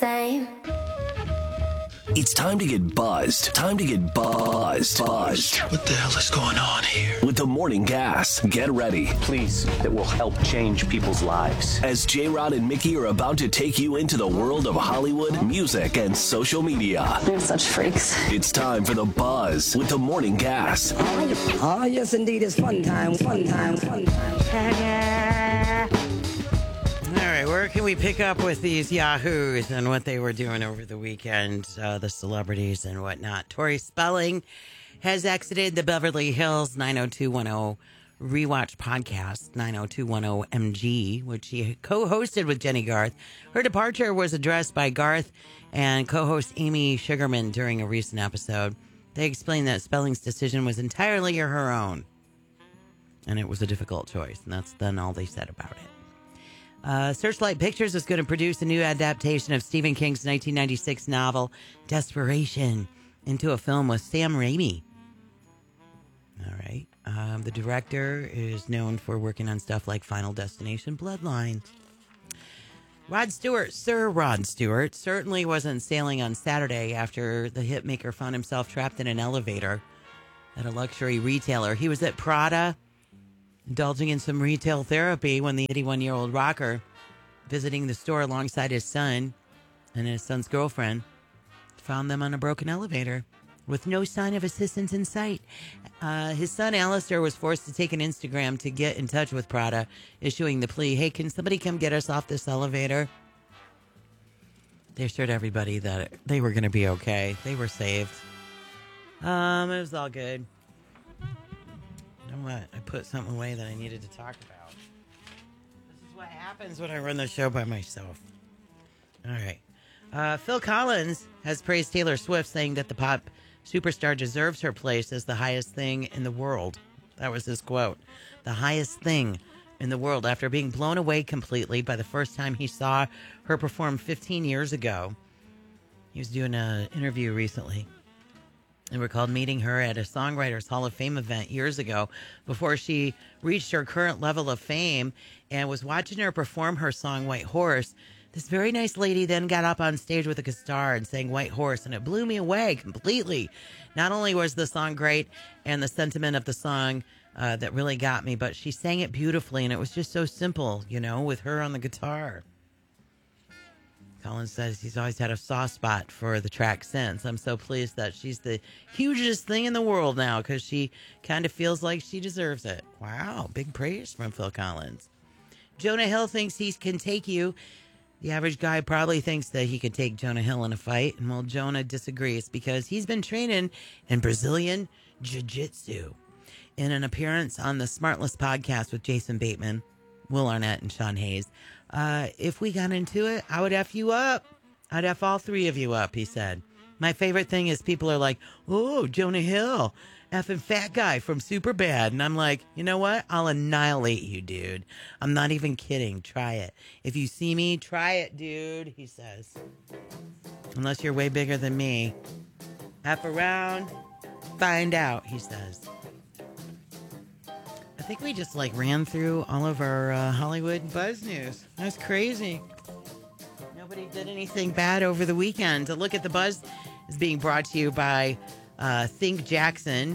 same. It's time to get buzzed. Time to get buzzed. What the hell is going on here? With the Morning Gas. Get ready. Please, that will help change people's lives. As J-Rod and Mickey are about to take you into the world of Hollywood, music, and social media. They're such freaks. It's time for the buzz with the Morning Gas. Oh, yes, indeed. It's fun time. All right, where can we pick up with these yahoos and what they were doing over the weekend, the celebrities and whatnot? Tori Spelling has exited the Beverly Hills 90210 Rewatch podcast, 90210MG, which she co-hosted with Jenny Garth. Her departure was addressed by Garth and co-host Amy Sugarman during a recent episode. They explained that Spelling's decision was entirely her own, and it was a difficult choice, and that's then all they said about it. Searchlight Pictures is going to produce a new adaptation of Stephen King's 1996 novel, Desperation, into a film with Sam Raimi. All right. The director is known for working on stuff like Final Destination, Bloodlines. Sir Rod Stewart, certainly wasn't sailing on Saturday after the hitmaker found himself trapped in an elevator at a luxury retailer. He was at Prada, indulging in some retail therapy when the 81-year-old rocker, visiting the store alongside his son and his son's girlfriend, found them on a broken elevator with no sign of assistance in sight. His son, Alistair, was forced to take an Instagram to get in touch with Prada, issuing the plea, hey, can somebody come get us off this elevator? They assured everybody that they were going to be okay. They were saved. It was all good. You know what? I put something away that I needed to talk about. This is what happens when I run the show by myself. All right. Phil Collins has praised Taylor Swift, saying that the pop superstar deserves her place as the highest thing in the world. That was his quote. The highest thing in the world, after being blown away completely by the first time he saw her perform 15 years ago. He was doing an interview recently and recalled meeting her at a Songwriters Hall of Fame event years ago before she reached her current level of fame, and was watching her perform her song White Horse. This very nice lady then got up on stage with a guitar and sang White Horse, and it blew me away completely. Not only was the song great and the sentiment of the song that really got me, but she sang it beautifully, and it was just so simple, you know, with her on the guitar. Collins says he's always had a soft spot for the track since. I'm so pleased that she's the hugest thing in the world now, because she kind of feels like she deserves it. Wow, big praise from Phil Collins. Jonah Hill thinks he can take you. The average guy probably thinks that he could take Jonah Hill in a fight. And well, Jonah disagrees because he's been training in Brazilian Jiu-Jitsu. In an appearance on the Smartless podcast with Jason Bateman, Will Arnett, and Sean Hayes, if we got into it, I would F you up. I'd F all three of you up, he said. My favorite thing is people are like, oh, Jonah Hill, effing fat guy from Superbad. And I'm like, you know what? I'll annihilate you, dude. I'm not even kidding. Try it. If you see me, try it, dude, he says. Unless you're way bigger than me. F around, find out, he says. I think we just ran through all of our Hollywood buzz news. That's crazy. Nobody did anything bad over the weekend. A look at the buzz is being brought to you by Think Jackson.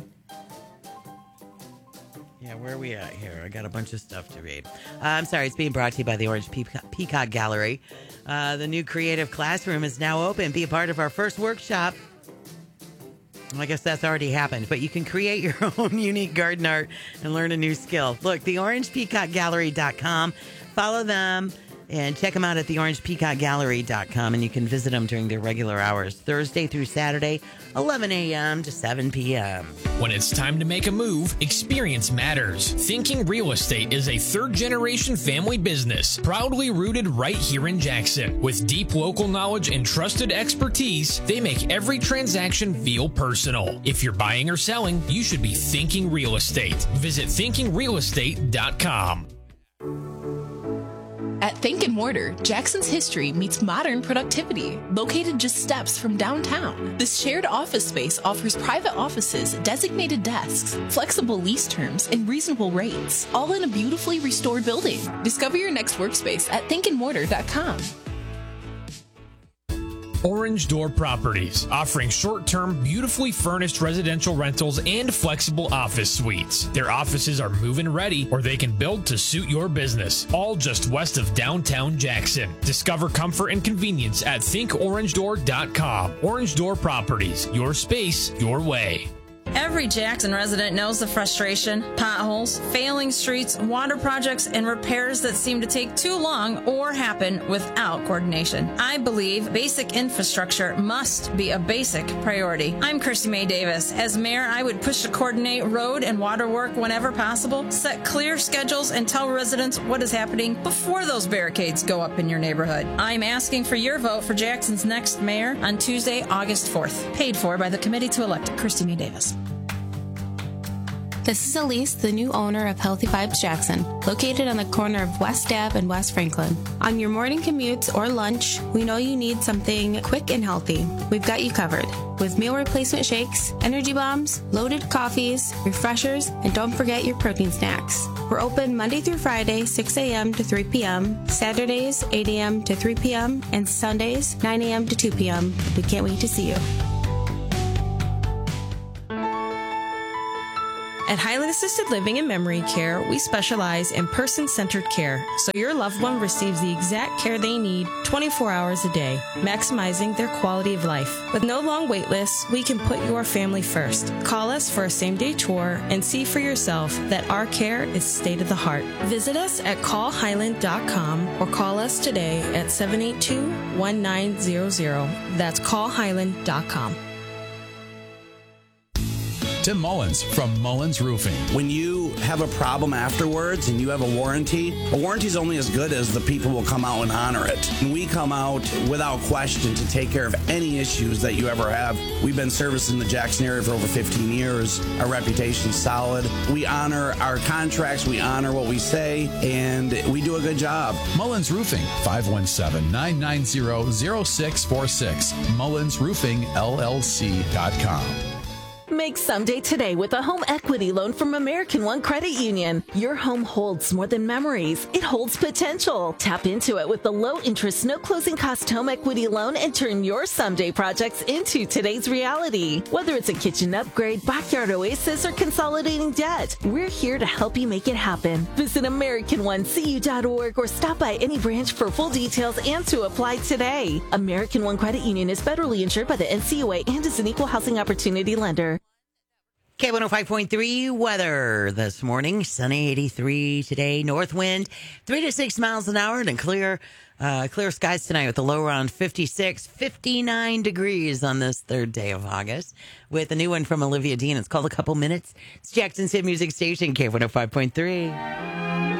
Yeah, where are we at here? I got a bunch of stuff to read. I'm sorry, it's being brought to you by the Orange Peacock Gallery. The new creative classroom is now open. Be a part of our first workshop. I guess that's already happened, but you can create your own unique garden art and learn a new skill. Look, theorangepeacockgallery.com. Follow them and check them out at theorangepeacockgallery.com, and you can visit them during their regular hours, Thursday through Saturday, 11 a.m. to 7 p.m. When it's time to make a move, experience matters. Thinking Real Estate is a third-generation family business, proudly rooted right here in Jackson. With deep local knowledge and trusted expertise, they make every transaction feel personal. If you're buying or selling, you should be Thinking Real Estate. Visit thinkingrealestate.com. At Think & Mortar, Jackson's history meets modern productivity. Located just steps from downtown, this shared office space offers private offices, designated desks, flexible lease terms, and reasonable rates, all in a beautifully restored building. Discover your next workspace at thinkandmortar.com. Orange Door Properties, offering short-term, beautifully furnished residential rentals and flexible office suites. Their offices are move-in ready, or they can build to suit your business. All just west of downtown Jackson. Discover comfort and convenience at thinkorangedoor.com. Orange Door Properties, your space, your way. Every Jackson resident knows the frustration, potholes, failing streets, water projects, and repairs that seem to take too long or happen without coordination. I believe basic infrastructure must be a basic priority. I'm Kirsty Mae Davis. As mayor, I would push to coordinate road and water work whenever possible, set clear schedules, and tell residents what is happening before those barricades go up in your neighborhood. I'm asking for your vote for Jackson's next mayor on Tuesday, August 4th. Paid for by the Committee to Elect Kirsty Mae Davis. This is Elise, the new owner of Healthy Vibes Jackson, located on the corner of West Ave and West Franklin. On your morning commutes or lunch, we know you need something quick and healthy. We've got you covered with meal replacement shakes, energy bombs, loaded coffees, refreshers, and don't forget your protein snacks. We're open Monday through Friday, 6 a.m. to 3 p.m., Saturdays, 8 a.m. to 3 p.m., and Sundays, 9 a.m. to 2 p.m. We can't wait to see you. At Highland Assisted Living and Memory Care, we specialize in person-centered care, so your loved one receives the exact care they need 24 hours a day, maximizing their quality of life. With no long wait lists, we can put your family first. Call us for a same-day tour and see for yourself that our care is state of the heart. Visit us at callhighland.com or call us today at 782-1900. That's callhighland.com. Tim Mullins from Mullins Roofing. When you have a problem afterwards and you have a warranty is only as good as the people will come out and honor it. And we come out without question to take care of any issues that you ever have. We've been servicing the Jackson area for over 15 years. Our reputation's solid. We honor our contracts, we honor what we say, and we do a good job. Mullins Roofing, 517-990-0646. MullinsRoofingLLC.com. Make someday today with a home equity loan from American One Credit Union. Your home holds more than memories. It holds potential. Tap into it with the low interest, no closing cost home equity loan and turn your someday projects into today's reality. Whether it's a kitchen upgrade, backyard oasis, or consolidating debt, we're here to help you make it happen. Visit AmericanOneCU.org or stop by any branch for full details and to apply today. American One Credit Union is federally insured by the NCUA and is an equal housing opportunity lender. K105.3 weather this morning. Sunny 83 today. North wind 3 to 6 miles an hour and clear skies tonight with a low around 59 degrees on this third day of August. With a new one from Olivia Dean. It's called A Couple Minutes. It's Jackson's hit music station, K105.3.